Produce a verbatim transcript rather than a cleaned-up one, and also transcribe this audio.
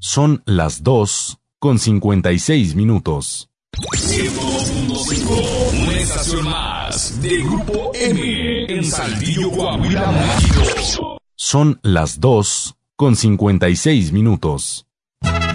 Son las dos con cincuenta y seis minutos. ciento dos punto cinco, una estación más de Grupo M en Saltillo, Coahuila, México. Son las dos con cincuenta y seis minutos.